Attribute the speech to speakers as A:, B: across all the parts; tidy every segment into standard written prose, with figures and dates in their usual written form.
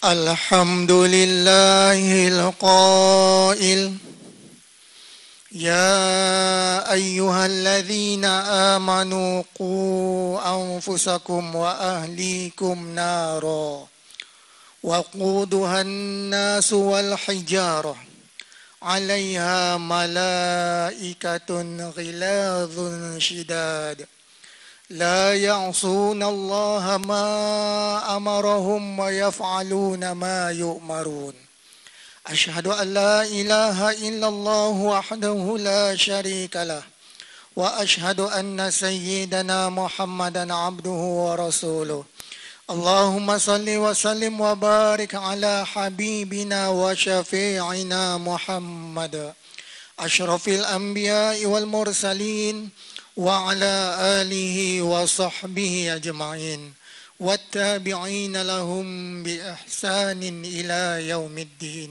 A: الحمد لله القائل يا أيها الذين آمنوا قوا أنفسكم وأهليكم نارا وقودها الناس والحجارة عليها ملائكة غلاظ شداد لا يعصون الله ما أمرهم ويفعلون ما يؤمرون أشهد أن لا إله إلا الله وحده لا شريك له وأشهد أن سيدنا محمدا عبده ورسوله اللهم صل وسلم وبارك على حبيبنا وشفيعنا محمد أشرف الأنبياء والمرسلين وعلى آله وصحبه أجمعين والتابعين لهم بإحسان إلى يوم الدين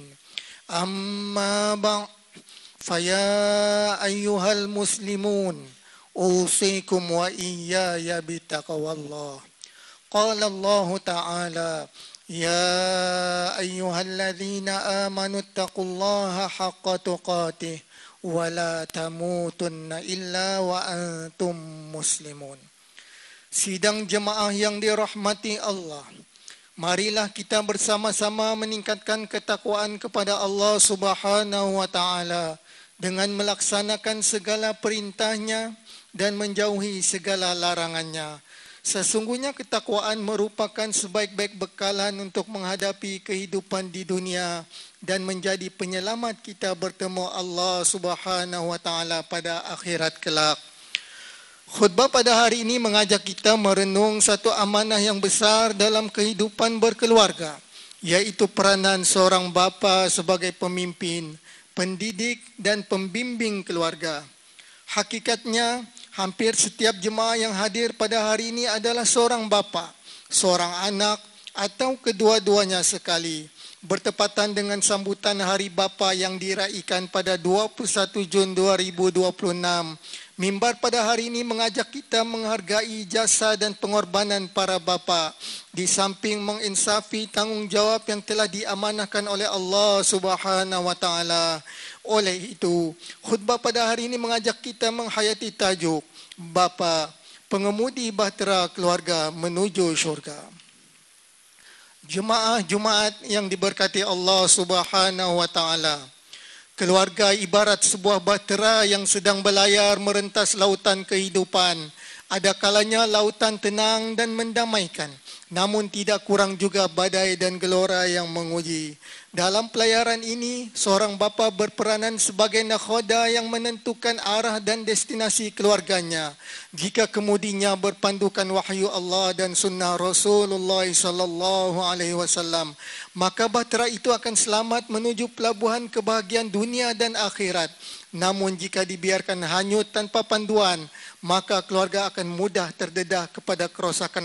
A: أما بعد فيا أيها المسلمون أوصيكم وإياي بتقوى الله قال الله تعالى يا أيها الذين آمنوا اتقوا الله حق تقاته ولا تموتن إلا وأنتم مسلمون. Sidang jemaah yang dirahmati Allah, marilah kita bersama-sama meningkatkan ketakwaan kepada Allah Subhanahu wa taala dengan melaksanakan segala perintahnya dan menjauhi segala larangannya. Sesungguhnya ketakwaan merupakan sebaik-baik bekalan untuk menghadapi kehidupan di dunia dan menjadi penyelamat kita bertemu Allah Subhanahu wa taala pada akhirat kelak. Khutbah pada hari ini mengajak kita merenung satu amanah yang besar dalam kehidupan berkeluarga, yaitu peranan seorang bapa sebagai pemimpin, pendidik dan pembimbing keluarga. Hakikatnya, hampir setiap jemaah yang hadir pada hari ini adalah seorang bapa, seorang anak atau kedua-duanya sekali. Bertepatan dengan sambutan Hari Bapa yang diraikan pada 21 Jun 2026, mimbar pada hari ini mengajak kita menghargai jasa dan pengorbanan para bapa, di samping menginsafi tanggungjawab yang telah diamanahkan oleh Allah Subhanahu wa taala. Oleh itu, khutbah pada hari ini mengajak kita menghayati tajuk Bapa, pengemudi bahtera keluarga menuju syurga. Jemaah Jumaat yang diberkati Allah Subhanahu wa taala, keluarga ibarat sebuah bahtera yang sedang berlayar merentas lautan kehidupan. Ada kalanya lautan tenang dan mendamaikan, namun tidak kurang juga badai dan gelora yang menguji. Dalam pelayaran ini, seorang bapa berperanan sebagai nakhoda yang menentukan arah dan destinasi keluarganya. Jika kemudinya berpandukan wahyu Allah dan sunnah Rasulullah sallallahu alaihi wasallam, maka bahtera itu akan selamat menuju pelabuhan kebahagiaan dunia dan akhirat. Namun jika dibiarkan hanyut tanpa panduan, maka keluarga akan mudah terdedah kepada kerosakan